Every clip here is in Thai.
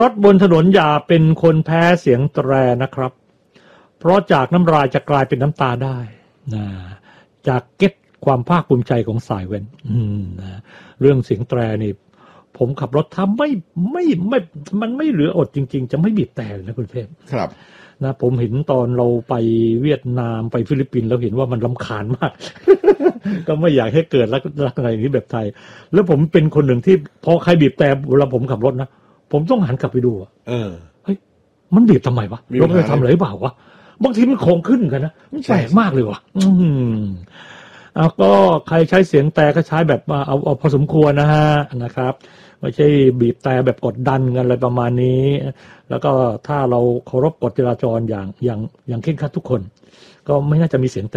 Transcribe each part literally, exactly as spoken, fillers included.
รถบนถนนอย่าเป็นคนแพ้เสียงแตรนะครับเพราะจากน้ำลายจะกลายเป็นน้ำตาได้นะจากเก็ตความภาคภูมิใจของสายเว้นนะเรื่องเสียงแตรนี่ผมขับรถถ้าไม่ไม่ไม่มันไม่เหลืออดจริงๆจะไม่บีบแต่เลยนะคุณเพชรครับนะผมเห็นตอนเราไปเวียดนามไปฟิลิปปินส์เราเห็นว่ามันรำคาญมาก ก็ไม่อยากให้เกิดลักษณะอย่างนี้แบบไทยแล้วผมเป็นคนหนึ่งที่พอใครบีบแต่เวลาผมขับรถนะผมต้องหันกลับไปดูเออเฮ้ยมันบีบทำไมวะเราไปทำอะไรหรือเปล่าวะบางทีมันของขึ้นกันนะมันแปลกมากเลยวะอืมเอาก็ใครใช้เสียงแต่ก็ใช้แบบเอาเอาพอสมควรนะฮะนะครับไม่ใช่บีบแต่แบบกดดันกันอะไรประมาณนี้แล้วก็ถ้าเราเคารพกฎจราจรอย่างอย่างอย่างเคร่งครัดทุกคนก็ไม่น่าจะมีเสียงแต่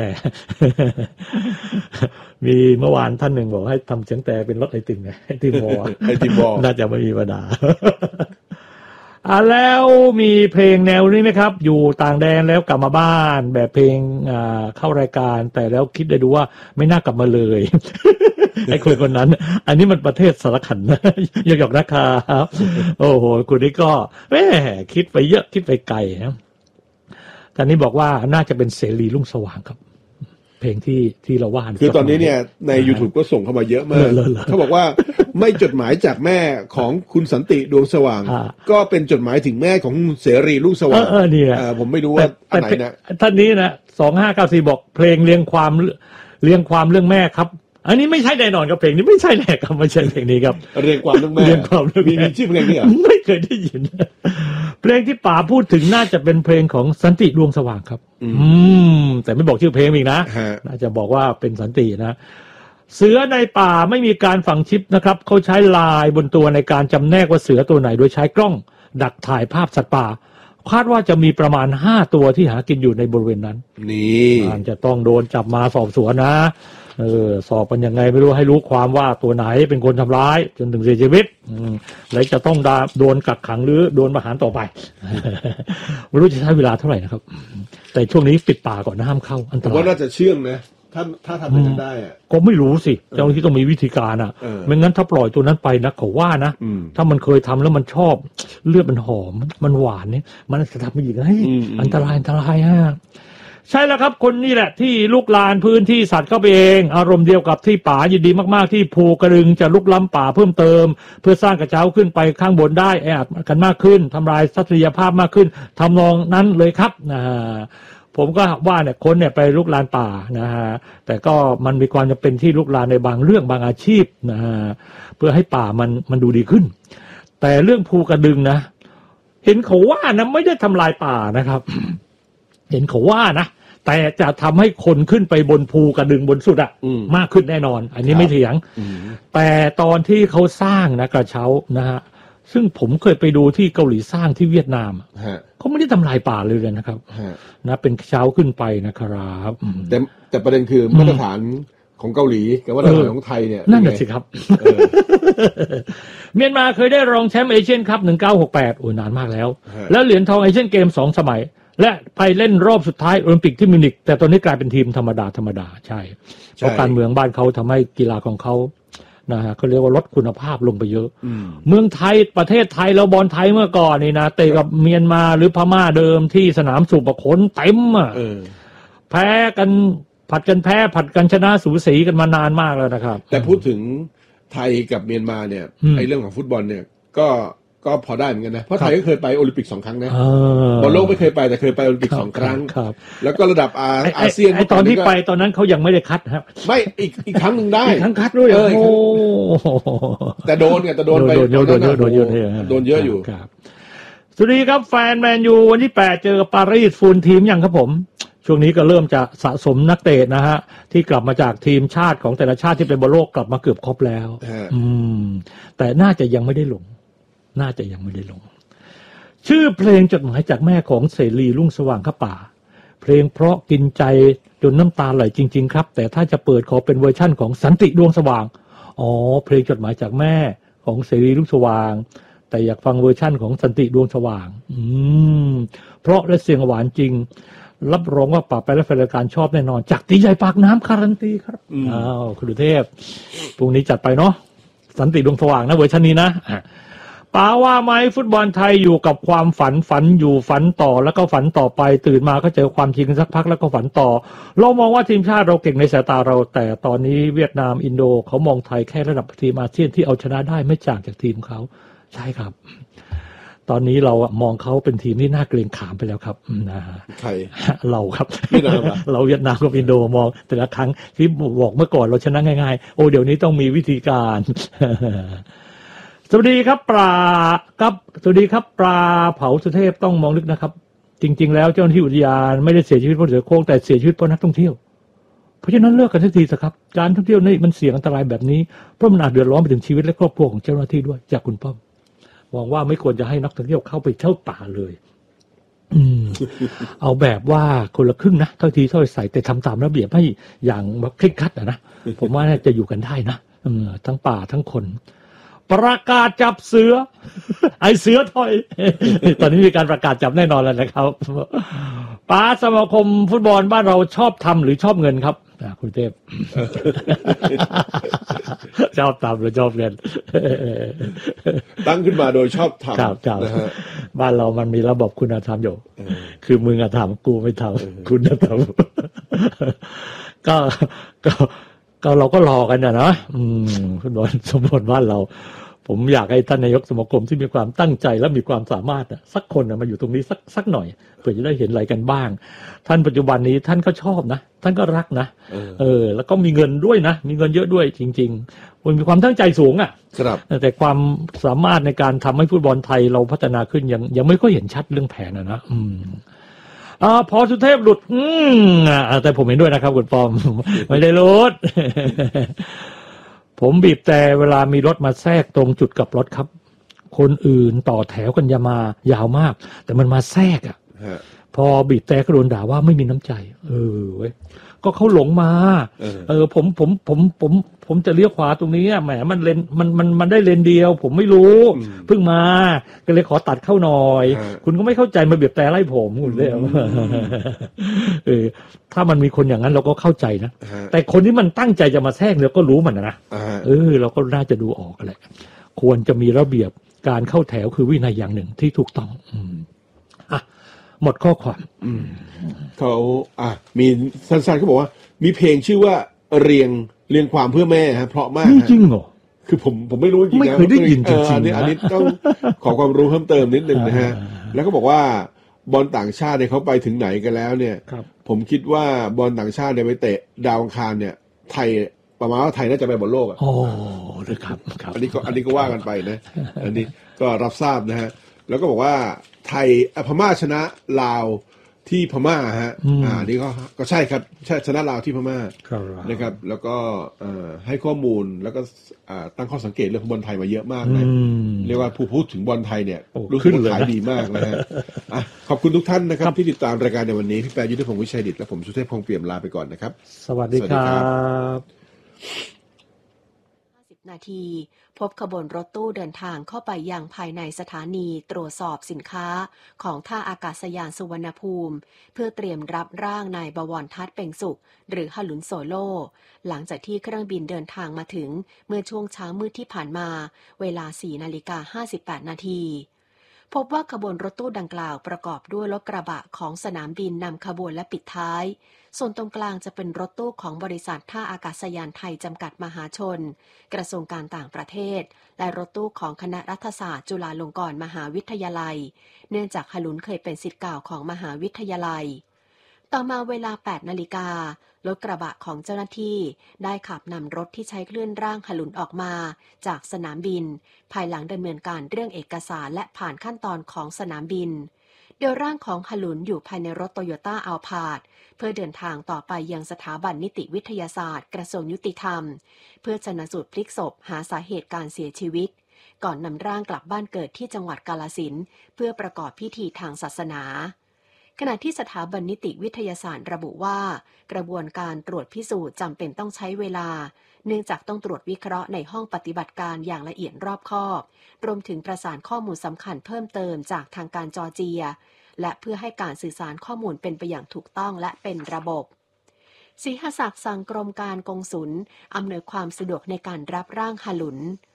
มีเมื่อวานท่านหนึ่งบอกให้ทำเสียงแต่เป็นรถไอติมไงไอติมบอไอติมบอน่าจะไม่มีปัญหา อ่าแล้วมีเพลงแนวนี้ไหมครับอยู่ต่างแดนแล้วกลับมาบ้านแบบเพลงอ่าเข้ารายการแต่แล้วคิดได้ดูว่าไม่น่ากลับมาเลย ไอ้คนคนนั้นอันนี้มันประเทศสารขันนะหยอกๆนะครับโอ้โหคุณนี่ก็แหมคิดไปเยอะคิดไปไกลนะตอนนี้บอกว่าน่าจะเป็นเสรีรุ่งสว่างครับเพลงที่ที่เราว่าคือตอนนี้เนี่ยใน YouTube ก็ส่งเข้ามาเยอะมากเขาบอกว่าไม่จดหมายจากแม่ของคุณสันติดวงสว่างก็เป็นจดหมายถึงแม่ของเสรีรุ่งสว่างเออนี่แหละผมไม่รู้ว่าอันไหนนะท่านนี้นะสองห้าเก้าสี่บอกเพลงเรียงความเรียงความเรื่องแม่ครับอันนี้ไม่ใช่แน่นอนครับเพลงนี้ไม่ใช่แน่ครับไม่ใช่เพลงนี้ครับเรียงความเรื่องแม่เรียงความเรื่องมีชื่อเพลงนี้เหรอไม่เคยได้ยินเพลงที่ป๋าพูดถึงน่าจะเป็นเพลงของสันติดวงสว่างครับอืมแต่ไม่บอกชื่อเพลงอีกนะน่าจะบอกว่าเป็นสันตินะเสือในป่าไม่มีการฝังชิปนะครับเขาใช้ลายบนตัวในการจำแนกว่าเสือตัวไหนโดยใช้กล้องดักถ่ายภาพสัตว์ป่าคาดว่าจะมีประมาณห้าตัวที่หากินอยู่ในบริเวณนั้นนี่จะต้องโดนจับมาสอบสวนนะเออสอบเป็นยังไงไม่รู้ให้รู้ความว่าตัวไหนเป็นคนทำร้ายจนถึงเสียชีวิตแล้วจะต้องโดนกักขังหรือโดนประหารต่อไป ไม่รู้จะใช้เวลาเท่าไหร่นะครับแต่ช่วงนี้ปิดป่าก่อนนะห้ามเข้าอันตรายว่าน่าจะเชื่องนะถ้าถ้าทำไปได้อะก็ไม่รู้สิเจ้าหน้าที่ต้องมีวิธีการอ่ะไม่งั้นถ้าปล่อยตัวนั้นไปนะเขาว่านะถ้ามันเคยทำแล้วมันชอบเลือดมันหอมมันหวานเนี่ยมันจะทำอีกนะอันตรายอันตรายฮะใช่แล้วครับคนนี่แหละที่ลุกลานพื้นที่สัตว์เข้าไปเองอารมณ์เดียวกับที่ป่ายินดีมากๆที่ภูกระดึงจะลุกล้ำป่าเพิ่มเติมเพื่อสร้างกระเช้าขึ้นไปข้างบนได้แออัดกันมากขึ้นทำลายทรัพยภาพมากขึ้นทำนองนั้นเลยครับนะผมก็ว่าเนี่ยคนเนี่ยไปลุกลานป่านะฮะแต่ก็มันมีความจำเป็นที่ลุกลานในบางเรื่องบางอาชีพนะฮะเพื่อให้ป่ามันมันดูดีขึ้นแต่เรื่องภูกระดึงนะเห็นเขาว่านะไม่ได้ทำลายป่านะครับ เห็นเขาว่านะแต่จะทำให้คนขึ้นไปบนภูกระดึงบนสุดอะมากขึ้นแน่นอนอันนี้ไม่เถียงแต่ตอนที่เขาสร้างนะกระเช้านะฮะซึ่งผมเคยไปดูที่เกาหลีสร้างที่เวียดนามเขาไม่ได้ทำลายป่าเลยเลยนะครับนะเป็นกระเช้าขึ้นไปนะครับแต่แต่ประเด็นคือมาตรฐานของเกาหลีกับมาตรฐานของไทยเนี่ยนั่นแหละสิครับเมียนมาเคยได้รองแชมป์เอเชียนคัพหนึ่งเก้าหกแปดโอ้นานมากแล้วแล้วเหรียญทองเอเชียนเกมสองสมัยและไปเล่นรอบสุดท้ายโอลิมปิกที่มิวนิกแต่ตอนนี้กลายเป็นทีมธรรมดาธรรมดาใช่เพราะการเมืองบ้านเขาทำให้กีฬาของเขานะฮะเขาเรียกว่าลดคุณภาพลงไปเยอะเมืองไทยประเทศไทยเราบอลไทยเมื่อก่อนนี่นะเตะกับเมียนมาหรือพม่าเดิมที่สนามสุบขนเต็มอ่ะแพ้กันผัดกันแพ้ผัดกันชนะสูสีกันมานานมากแล้วนะครับแต่พูดถึงไทยกับเมียนมาเนี่ยไอ้เรื่องของฟุตบอลเนี่ยก็ก็พอได้เหมือนกันนะเพราะไทยก็เคยไปโอลิมปิกสองครั้งนะบอลโลกไม่เคยไปแต่เคยไปโอลิมปิกสองครั้งแล้วก็ระดับอาอาเซียนไอตอนที่ไปตอนนั้นเขายังไม่ได้คัดครับไม่อีกอีกครั้งหนึ่งได้ครั้งคัดด้วยโอ้แต่โดนเนี่ยแต่โดนไปโดนโดนโดนโดนเยอะโดนเยอะอยู่ครับสวัสดีครับแฟนแมนยูวันที่แปดเจอกับปารีสฟูลทีมยังครับผมช่วงนี้ก็เริ่มจะสะสมนักเตะนะฮะที่กลับมาจากทีมชาติของแต่ละชาติที่เป็นบอลโลกกลับมาเกือบครบแล้วอืมแต่น่าจะยังไม่ได้ลงน่าจะยังไม่ได้ลงชื่อเพลงจดหมายจากแม่ของเสรีรุ่งสว่างข้าป่าเพลงเพราะกินใจจนน้ำตาไหลจริงๆครับแต่ถ้าจะเปิดขอเป็นเวอร์ชั่นของสันติดวงสว่างอ๋อเพลงจดหมายจากแม่ของเสรีรุ่งสว่างแต่อยากฟังเวอร์ชั่นของสันติดวงสว่างอืมเพราะและเสียงหวานจริงรับรองว่าป่าไปและแฟนรายการชอบแน่นอนจากตีใหญ่ปากน้ำการันตีครับอ้าวคุณดุเทพพรุ่งนี้จัดไปเนาะสันติดวงสว่างนะเวอร์ชันนี้นะป๋าว่าไหมฟุตบอลไทยอยู่กับความฝันฝันอยู่ฝันต่อแล้วก็ฝันต่อไปตื่นมาก็เจอความจริงสักพักแล้วก็ฝันต่อเรามองว่าทีมชาติเราเก่งในสายตาเราแต่ตอนนี้เวียดนามอินโดเขามองไทยแค่ระดับทีมอาเซียนที่เอาชนะได้ไม่ต่างจากทีมเขาใช่ครับตอนนี้เรามองเขาเป็นทีมที่น่าเกรงขามไปแล้วครับนะฮะใครเราครับเราเวียดนามกับอินโดมองแต่ละครั้งที่บอกเมื่อก่อนเราชนะง่ายๆโอ้เดี๋ยวนี้ต้องมีวิธีการสวัสดีครับปลาครับสวัสดีครับปลาเผาสุเทพต้องมองลึกนะครับจริงๆแล้วเจ้าหน้าที่อุทยานไม่ได้เสียชีวิตเพราะเสือโคร่งแต่เสียชีวิตเพราะนักท่องเที่ยวเพราะฉะนั้นเลิกกันสักทีสิครับการท่องเที่ยวนี่มันเสี่ยงอันตรายแบบนี้เพราะมันอาจเดือดร้อนไปถึงชีวิตและครอบครัวของเจ้าหน้าที่ด้วยจากคุณป้อมมองว่าไม่ควรจะให้นักท่องเที่ยวเข้าไปเที่ยวป่าเลยอืม เอาแบบว่าคนละครึ่งนะเท่าทีเท่าใส่แต่ทำตามระเบียบให้อย่างแบบเคร่งครัดนะนะผมว่าน่าจะอยู่กันได้นะเออทั้งป่าทั้งคนประกาศจับเสือ ไอเสือถอย ตอนนี้มีการประกาศจับแน่นอนแล้วนะครับป้าสมาคมฟุตบอลบ้านเราชอบทำหรือชอบเงินครับคุณเทพ ชอบทำหรือชอบเงินตั้งขึ้นมาโดยชอบทำนะฮะบ้านเรามันมีระบบคุณธรรมอยู่คือมึงอะทำกูไม่ทำคุณธรรม ก็ก็ก็เราก็รอกันนะเนาะฟุตบอลสมบูรณ์บ้านเราผมอยากให้ท่านนายกสมาคมที่มีความตั้งใจและมีความสามารถสักคนมาอยู่ตรงนี้สักสักหน่อยเพื่อจะได้เห็นอะไรกันบ้างท่านปัจจุบันนี้ท่านก็ชอบนะท่านก็รักนะเออ เออแล้วก็มีเงินด้วยนะมีเงินเยอะด้วยจริงๆมันมีความตั้งใจสูงอ่ะครับแต่ความสามารถในการทำให้ฟุตบอลไทยเราพัฒนาขึ้นยังยังไม่ค่อยเห็นชัดเรื่องแผนนะนะอืมอ่าพอสุเทพหลุดอืมอ่าแต่ผมเห็นด้วยนะครับคุณปอม ไม่ได้หลุด ผมบีบแต่เวลามีรถมาแทรกตรงจุดกลับรถครับคนอื่นต่อแถวกันยามายาวมากแต่มันมาแทรกอ่ะพอบีบแต่ก็โดนด่าว่าไม่มีน้ำใจเออเว้ยก็เขาหลงมาเออผมผมผมผมผมจะเลี้ยวขวาตรงนี้แหมมันเลนมันมันมันได้เลนเดียวผมไม่รู้เพิ่งมาก็เลยขอตัดเข้าหน่อยคุณก็ไม่เข้าใจมาบีบแต่ไล่ผมคุณเลยเออถ้ามันมีคนอย่างนั้นเราก็เข้าใจนะแต่คนที่มันตั้งใจจะมาแทรกเราก็รู้มันนะเออเราก็น่าจะดูออกแหละควรจะมีระเบียบการเข้าแถวคือวินัยอย่างหนึ่งที่ถูกต้องอืมอ่ะหมดข้อความเขาอ่ะมีสั้นๆเขาบอกว่ามีเพลงชื่อว่าเรียงเรียงความเพื่อแม่ฮะเพราะมากจริงเหรอคือผมผมไม่รู้จริงนะไม่เคยได้ยินจริงๆอันนี้อันนี้ต้องขอความรู้เพิ่มเติมนิดนึงนะฮะแล้วก็บอกว่าบอลต่างชาติเนี่ยเขาไปถึงไหนกันแล้วเนี่ยผมคิดว่าบอลต่างชาติเนี่ยไปเตะดาวอังคารเนี่ยไทยประมาณว่าไทยน่าจะไปบอลโลกอ่ะโอ้ครับอันนี้ก็อันนี้ก็ว่ากันไปนะอันนี้ก็รับทราบนะฮะแล้วก็บอกว่าไทยพม่าชนะลาวที่พม่าฮะอ่านี่ก็ก็ใช่ครับใช่ชนะลาวที่พม่านะครับแล้วก็ให้ข้อมูลแล้วก็ตั้งข้อสังเกตเรื่องบอลไทยมาเยอะมากนะเรียกว่าผู้พูดถึงบอลไทยเนี่ยรู้สึกขายดีมากนะฮะขอบคุณทุกท่านนะครับที่ติดตามรายการในวันนี้พี่แปรยุทธพงศ์วิชัยดิษฐ์และผมสุเทพพงษ์เปี่ยมลาไปก่อนนะครับสวัสดีครับนาทีพบขบวนรถตู้เดินทางเข้าไปยังภายในสถานีตรวจสอบสินค้าของท่าอากาศยานสุวรรณภูมิเพื่อเตรียมรับร่างนายบวรทัศน์เป่งสุขหรือฮลุนโซโลหลังจากที่เครื่องบินเดินทางมาถึงเมื่อช่วงเช้ามืดที่ผ่านมาเวลา สี่นาฬิกาห้าสิบแปดนาทีพบว่าขบวนรถตู้ดังกล่าวประกอบด้วยรถกระบะของสนามบินนำขบวนและปิดท้ายส่วนตรงกลางจะเป็นรถตู้ของบริษัทท่าอากาศยานไทยจำกัดมหาชนกระทรวงการต่างประเทศและรถตู้ของคณะรัฐศาสตร์จุฬาลงกรณ์มหาวิทยาลัยเนื่องจากฮลุนเคยเป็นศิษย์เก่าของมหาวิทยาลัยต่อมาเวลา แปดนาฬิการถกระบะของเจ้าหน้าที่ได้ขับนำรถที่ใช้เคลื่อนร่างฮลุนออกมาจากสนามบินภายหลังดำเนินการเรื่องเอกสารและผ่านขั้นตอนของสนามบินโดยร่างของฮลุนอยู่ภายในรถโตโยต้าอัลพาร์ดเพื่อเดินทางต่อไปยังสถาบันนิติวิทยาศาสตร์กระทรวงยุติธรรมเพื่อชันสูตรพลิกศพหาสาเหตุการเสียชีวิตก่อนนำร่างกลับบ้านเกิดที่จังหวัดกาฬสินธุ์เพื่อประกอบพิธีทางศาสนาขณะที่สถาบันนิติวิทยาศาสตร์ระบุว่ากระบวนการตรวจพิสูจน์จำเป็นต้องใช้เวลาเนื่องจากต้องตรวจวิเคราะห์ในห้องปฏิบัติการอย่างละเอียดรอบคอบรวมถึงประสานข้อมูลสำคัญเพิ่มเติมจากทางการจอร์เจียและเพื่อให้การสื่อสารข้อมูลเป็นไปอย่างถูกต้องและเป็นระบบศรีหศักดิ์สั่งกรมการกงสุลอำนวยความสะดวกในการรับร่างฮลุน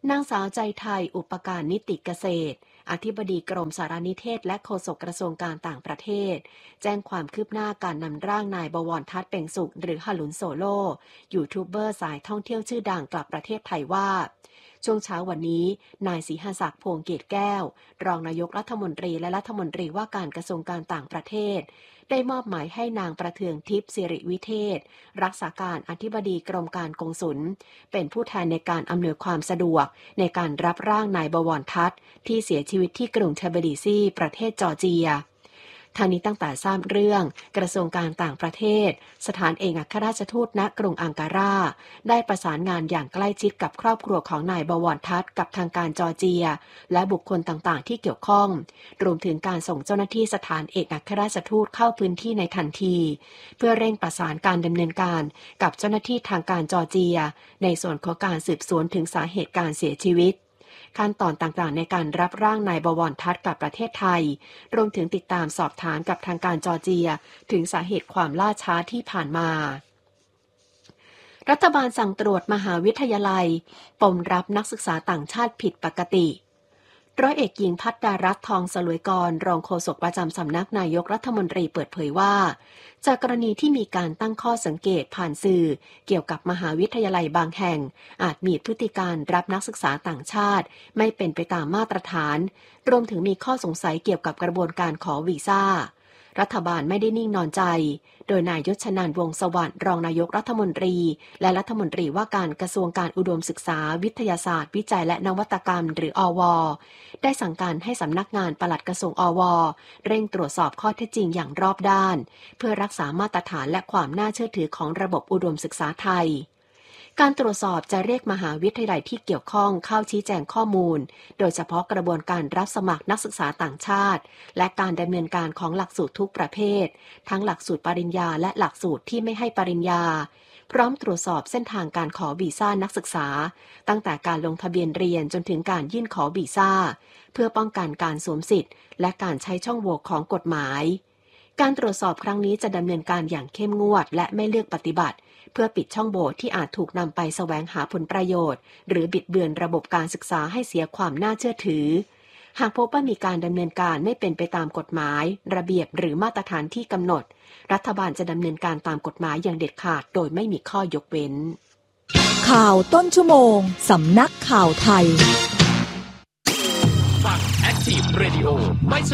นางสาวใจไทยอุปการนิติเกษตรอธิบดีกรมสารนิเทศและโฆษกกระทรวงการต่างประเทศแจ้งความคืบหน้าการนำร่างนายบวรทัศน์เป่งสุขหรือฮาลุนโซโล่ยูทูบเบอร์สายท่องเที่ยวชื่อดังกลับประเทศไทยว่าช่วงเช้าวันนี้นายศรีหศักดิ์พวงเกตแก้วรองนายกรัฐมนตรีและรัฐมนตรีว่าการกระทรวงการต่างประเทศได้มอบหมายให้นางประเทืองทิพย์สิริวิเทศรักษาการอธิบดีกรมการกงสุลเป็นผู้แทนในการอำนวยความสะดวกในการรับร่างนายบวรทัศน์ที่เสียชีวิตที่กรุงเทบิลิซีประเทศจอร์เจียทางนี้ตั้งแต่ทราบเรื่องกระทรวงการต่างประเทศสถานเอกอัครราชทูตณกรุงอังการาได้ประสานงานอย่างใกล้ชิดกับครอบครัวของนายบวรทัศน์กับทางการจอร์เจียและบุคคลต่างๆที่เกี่ยวข้องรวมถึงการส่งเจ้าหน้าที่สถานเอกอัครราชทูตเข้าพื้นที่ในทันทีเพื่อเร่งประสานการดำเนินการกับเจ้าหน้าที่ทางการจอร์เจียในส่วนของการสืบสวนถึงสาเหตุการเสียชีวิตขั้นตอนต่างๆในการรับร่างนายบวรทัศน์กลับประเทศไทยรวมถึงติดตามสอบถามกับทางการจอร์เจียถึงสาเหตุความล่าช้าที่ผ่านมารัฐบาลสั่งตรวจมหาวิทยาลัยปมรับนักศึกษาต่างชาติผิดปกติร้อยเอกหญิงภัทรารัตน์ทองสลวยกรรองโฆษกประจำสำนักนายกรัฐมนตรีเปิดเผยว่าจากกรณีที่มีการตั้งข้อสังเกตผ่านสื่อเกี่ยวกับมหาวิทยาลัยบางแห่งอาจมีพฤติการรับนักศึกษาต่างชาติไม่เป็นไปตามมาตรฐานรวมถึงมีข้อสงสัยเกี่ยวกับกระบวนการขอวีซ่ารัฐบาลไม่ได้นิ่งนอนใจโดยนายยศชนันท์วงศ์สวัสดิ์รองนายกรัฐมนตรีและรัฐมนตรีว่าการกระทรวงการอุดมศึกษาวิทยาศาสตร์วิจัยและนวัตกรรมหรืออว.ได้สั่งการให้สำนักงานปลัดกระทรวงอว.เร่งตรวจสอบข้อเท็จจริงอย่างรอบด้านเพื่อรักษามาตรฐานและความน่าเชื่อถือของระบบอุดมศึกษาไทยการตรวจสอบจะเรียกมหาวิทยาลัยที่เกี่ยวข้องเข้าชี้แจงข้อมูลโดยเฉพาะกระบวนการรับสมัครนักศึกษาต่างชาติและการดำเนินการของหลักสูตรทุกประเภททั้งหลักสูตรปริญญาและหลักสูตรที่ไม่ให้ปริญญาพร้อมตรวจสอบเส้นทางการขอวีซ่านักศึกษาตั้งแต่การลงทะเบียนเรียนจนถึงการยื่นขอวีซ่าเพื่อป้องกันการสวมสิทธิ์และการใช้ช่องโหว่ของกฎหมายการตรวจสอบครั้งนี้จะดำเนินการอย่างเข้มงวดและไม่เลือกปฏิบัติเพื่อปิดช่องโหว่ที่อาจถูกนำไปแสวงหาผลประโยชน์หรือบิดเบือนระบบการศึกษาให้เสียความน่าเชื่อถือหากพบว่ามีการดำเนินการไม่เป็นไปตามกฎหมายระเบียบหรือมาตรฐานที่กำหนดรัฐบาลจะดำเนินการตามกฎหมายอย่างเด็ดขาดโดยไม่มีข้อยกเว้นข่าวต้นชั่วโมงสำนักข่าวไทยฟัง Active Radio ไม่ส